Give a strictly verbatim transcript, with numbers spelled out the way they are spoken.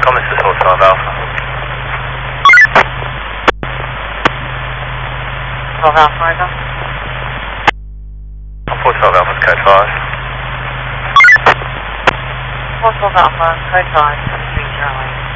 Comments to four twelve Alpha. twelve Alpha, over. four twelve Alpha, code five. four twelve Alpha, code five, three zero eight.